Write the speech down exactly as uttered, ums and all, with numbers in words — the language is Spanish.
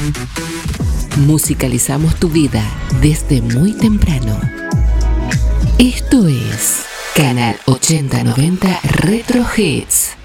Musicalizamos tu vida desde muy temprano. Esto es Canal ochenta noventa Retro Hits.